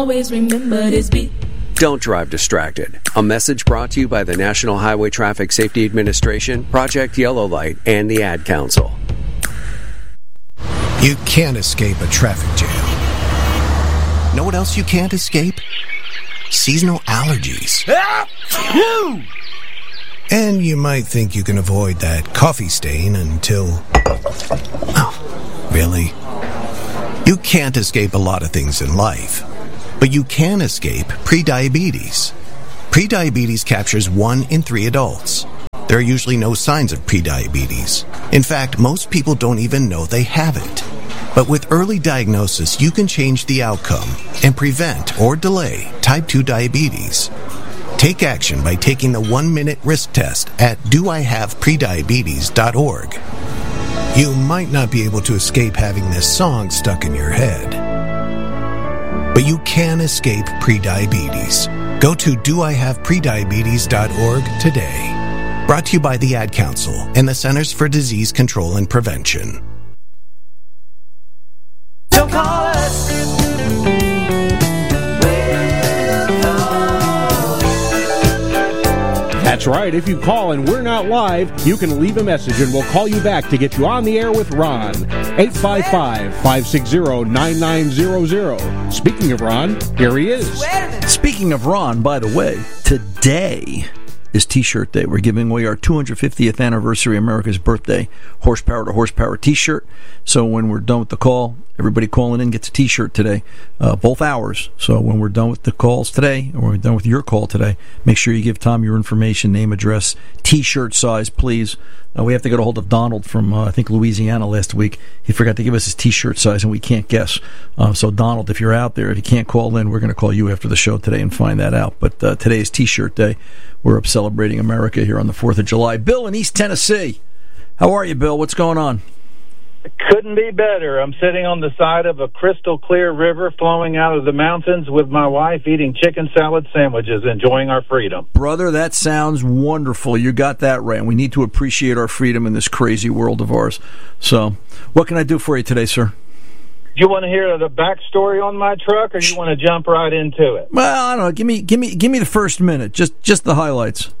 Always remember this beat. Don't drive distracted. A message brought to you by the National Highway Traffic Safety Administration, Project Yellow Light, and the Ad Council. You can't escape a traffic jam. Know what else you can't escape? Seasonal allergies. And you might think you can avoid that coffee stain until... Oh, really? You can't escape a lot of things in life, but you can escape prediabetes. Prediabetes captures 1 in 3 adults. There are usually no signs of prediabetes. In fact, most people don't even know they have it. But with early diagnosis, you can change the outcome and prevent or delay type 2 diabetes. Take action by taking the 1-minute risk test at doihaveprediabetes.org. You might not be able to escape having this song stuck in your head, but you can escape prediabetes. Go to doihaveprediabetes.org today. Brought to you by the Ad Council and the Centers for Disease Control and Prevention. Don't call us. That's right. If you call and we're not live, you can leave a message and we'll call you back to get you on the air with Ron. 855-560-9900. Speaking of Ron, here he is. Speaking of Ron, by the way, today is T-shirt day. We're giving away our 250th anniversary America's Birthday Horsepower to Horsepower T-shirt. So when we're done with the call, everybody calling in gets a T-shirt today, both hours. So when we're done with the calls today, or when we're done with your call today, make sure you give Tom your information, name, address, T-shirt size, please. We have to get a hold of Donald from, I think, Louisiana last week. He forgot to give us his T-shirt size, and we can't guess. So, Donald, if you're out there, if you can't call in, we're going to call you after the show today and find that out. But today is T-shirt day. We're up celebrating America here on the 4th of July. Bill in East Tennessee. How are you, Bill? What's going on? Couldn't be better. I'm sitting on the side of a crystal clear river flowing out of the mountains with my wife, eating chicken salad sandwiches, enjoying our freedom. Brother, that sounds wonderful. You got that right. We need to appreciate our freedom in this crazy world of ours. So, what can I do for you today, sir? Do you want to hear the backstory on my truck, or do you want to jump right into it? Well, I don't know. Give me the first minute. Just the highlights.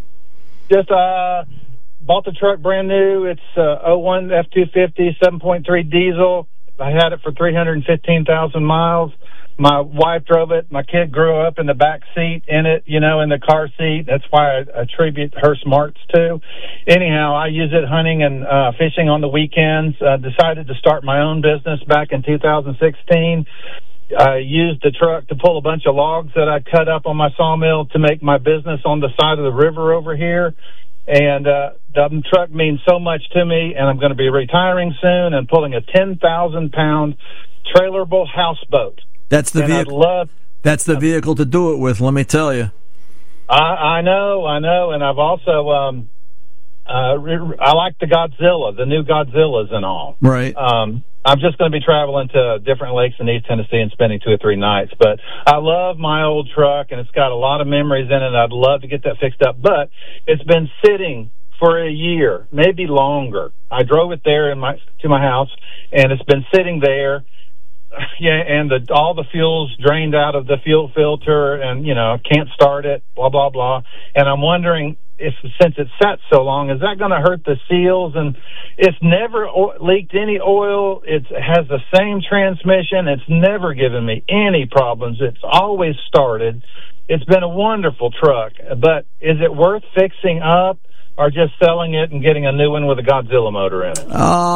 Bought the truck brand new. It's 01 F-250, 7.3 diesel. I had it for 315,000 miles. My wife drove it. My kid grew up in the back seat in it, in the car seat. That's why I attribute her smarts to. Anyhow, I use it hunting and fishing on the weekends. Decided to start my own business back in 2016. I used the truck to pull a bunch of logs that I cut up on my sawmill to make my business on the side of the river over here. And the truck means so much to me, and I'm going to be retiring soon and pulling a 10,000-pound trailerable houseboat. That's the vehicle. That's the vehicle to do it with. Let me tell you. I know, and I've also I like the Godzilla, the new Godzillas and all. Right. I'm just going to be traveling to different lakes in East Tennessee and spending 2 or 3 nights. But I love my old truck, and it's got a lot of memories in it. I'd love to get that fixed up. But it's been sitting for a year, maybe longer. I drove it there to my house, and it's been sitting there. Yeah, and all the fuel's drained out of the fuel filter, and, can't start it, blah, blah, blah. And I'm wondering, since it sat so long, is that going to hurt the seals? And it's never leaked any oil. It has the same transmission. It's never given me any problems. It's always started. It's been a wonderful truck. But is it worth fixing up or just selling it and getting a new one with a Godzilla motor in it?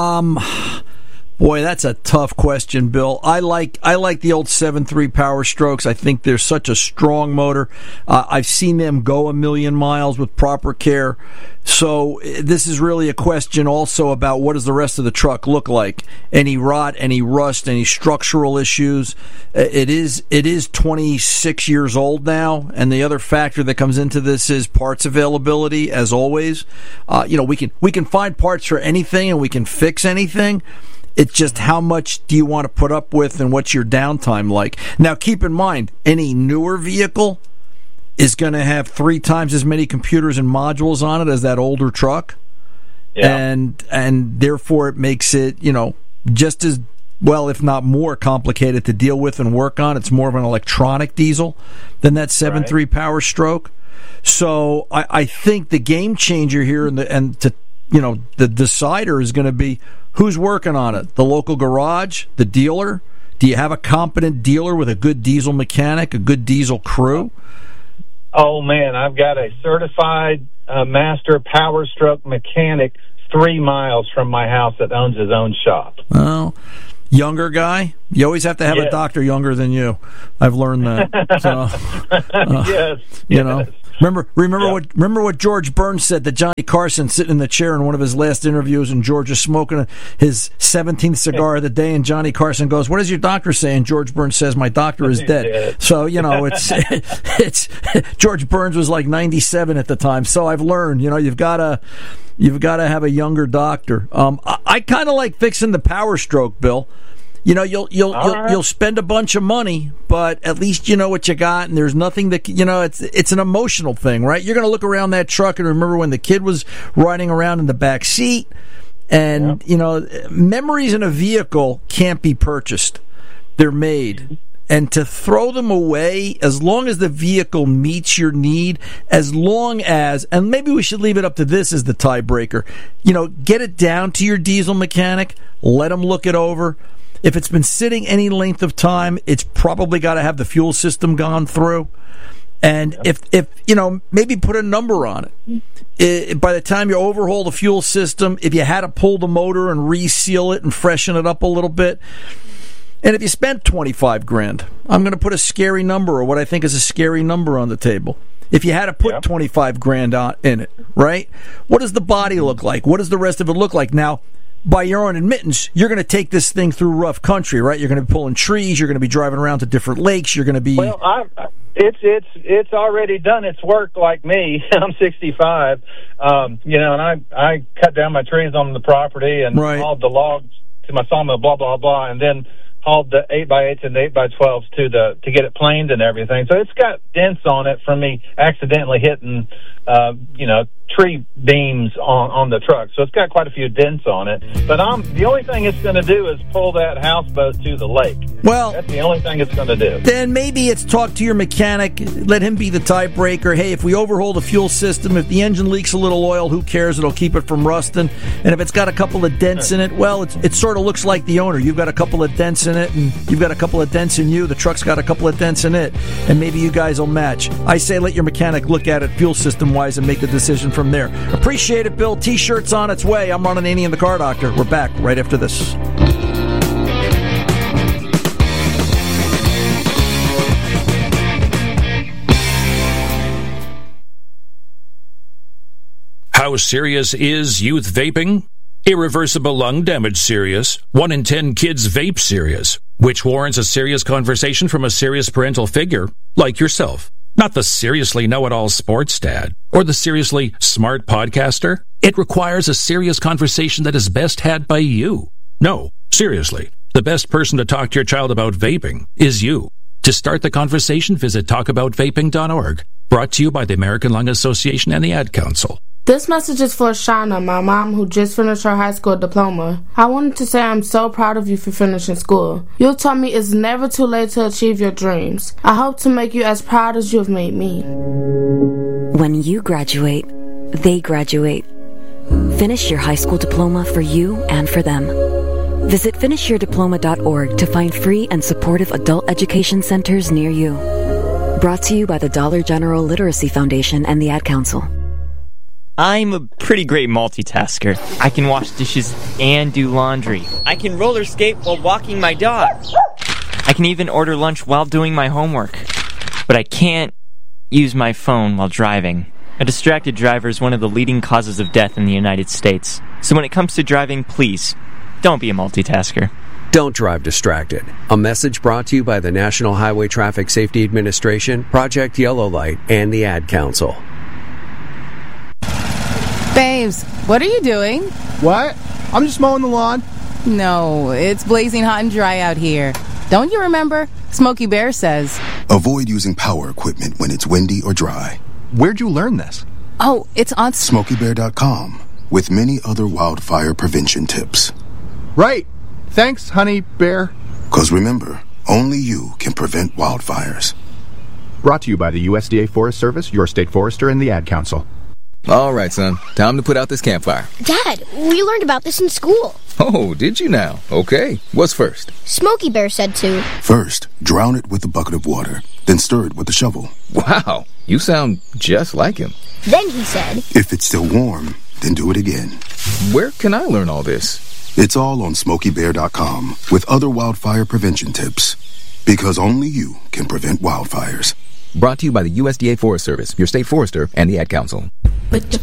Boy, that's a tough question, Bill. I like the old 7.3 Power Strokes. I think they're such a strong motor. I've seen them go 1,000,000 miles with proper care. So this is really a question also about what does the rest of the truck look like? Any rot, any rust, any structural issues? It is 26 years old now, and the other factor that comes into this is parts availability, as always. We can find parts for anything and we can fix anything. It's just how much do you want to put up with and what's your downtime like. Now, keep in mind, any newer vehicle is going to have 3 times as many computers and modules on it as that older truck. Yeah. And therefore it makes it, just as well, if not more complicated to deal with and work on. It's more of an electronic diesel than that 7.3 Power Stroke. So I think the game changer here the decider is going to be who's working on it. The local garage, the dealer. Do you have a competent dealer with a good diesel mechanic, a good diesel crew? Oh, man, I've got a certified master Power Stroke mechanic 3 miles from my house that owns his own shop. Well, younger guy? You always have to have a doctor younger than you. I've learned that. So, yes. You know. Remember what George Burns said, that Johnny Carson sitting in the chair in one of his last interviews, and George is smoking his 17th cigar of the day, and Johnny Carson goes, "What does your doctor say?" And George Burns says, "My doctor is dead." So, you know, it's George Burns was like 97 at the time. So I've learned, you know, you've got to have a younger doctor. I kind of like fixing the Power Stroke, Bill. You know, you'll spend a bunch of money, but at least you know what you got, and there's nothing that, you know, it's an emotional thing, right? You're going to look around that truck and remember when the kid was riding around in the back seat, and you know, memories in a vehicle can't be purchased; they're made. And to throw them away, as long as the vehicle meets your need, as long as, and maybe we should leave it up to this as the tiebreaker, you know, get it down to your diesel mechanic, let them look it over. If it's been sitting any length of time, it's probably got to have the fuel system gone through. And if you know, maybe put a number on it. By the time you overhaul the fuel system, if you had to pull the motor and reseal it and freshen it up a little bit, and if you spent $25,000, I'm going to put a scary number, or what I think is a scary number, on the table. If you had to put $25,000 in it, right? What does the body look like? What does the rest of it look like? Now, by your own admittance, you're going to take this thing through rough country, right? You're going to be pulling trees. You're going to be driving around to different lakes. You're going to be... Well, it's already done its work like me. I'm 65, you know, and I cut down my trees on the property and hauled the logs to my sawmill, blah, blah, blah, and then hauled the 8x8s and the 8x12s to get it planed and everything. So it's got dents on it from me accidentally hitting, you know, tree beams on the truck. So it's got quite a few dents on it. But the only thing it's going to do is pull that houseboat to the lake. Well, that's the only thing it's going to do. Then maybe it's talk to your mechanic, let him be the tiebreaker. Hey, if we overhaul the fuel system, if the engine leaks a little oil, who cares? It'll keep it from rusting. And if it's got a couple of dents in it, well, it sort of looks like the owner. You've got a couple of dents in it, and you've got a couple of dents in you. The truck's got a couple of dents in it, and maybe you guys will match. I say let your mechanic look at it fuel system-wise and make the decision from there. Appreciate it, Bill. T-shirt's on its way. I'm Ron Ananian, the Car Doctor. We're back right after this. How serious is youth vaping? Irreversible lung damage serious. 1 in 10 kids vape serious, which warrants a serious conversation from a serious parental figure like yourself. Not the seriously know-it-all sports dad or the seriously smart podcaster. It requires a serious conversation that is best had by you. No, seriously, the best person to talk to your child about vaping is you. To start the conversation, visit talkaboutvaping.org. Brought to you by the American Lung Association and the Ad Council. This message is for Shauna, my mom, who just finished her high school diploma. I wanted to say I'm so proud of you for finishing school. You told me it's never too late to achieve your dreams. I hope to make you as proud as you have made me. When you graduate, they graduate. Finish your high school diploma for you and for them. Visit finishyourdiploma.org to find free and supportive adult education centers near you. Brought to you by the Dollar General Literacy Foundation and the Ad Council. I'm a pretty great multitasker. I can wash dishes and do laundry. I can roller skate while walking my dog. I can even order lunch while doing my homework. But I can't use my phone while driving. A distracted driver is one of the leading causes of death in the United States. So when it comes to driving, please, don't be a multitasker. Don't drive distracted. A message brought to you by the National Highway Traffic Safety Administration, Project Yellow Light, and the Ad Council. Babes, what are you doing? What? I'm just mowing the lawn. No, it's blazing hot and dry out here. Don't you remember? Smokey Bear says. Avoid using power equipment when it's windy or dry. Where'd you learn this? Oh, it's on SmokeyBear.com with many other wildfire prevention tips. Right. Thanks, honey bear. 'Cause remember, only you can prevent wildfires. Brought to you by the USDA Forest Service, your state forester, and the Ad Council. All right, son. Time to put out this campfire. Dad, we learned about this in school. Oh, did you now? Okay. What's first? Smokey Bear said to. First, drown it with a bucket of water, then stir it with a shovel. Wow, you sound just like him. Then he said, If it's still warm, then do it again. Where can I learn all this? It's all on SmokeyBear.com with other wildfire prevention tips. Because only you can prevent wildfires. Brought to you by the USDA Forest Service, your state forester, and the Ad Council.